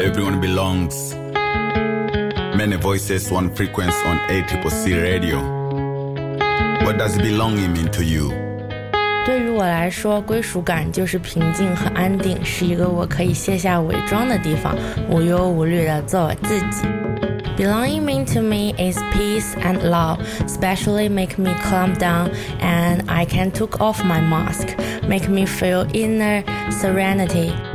everyone belongs. Many voices, one frequency on ACCC radio. What does belonging mean to you? 对于我来说，归属感就是平静和安定，是一个我可以卸下伪装的地方，无忧无虑地做我自己。Belonging mean to me is peace and love, especially make me calm down and I can take off my mask, make me feel inner serenity.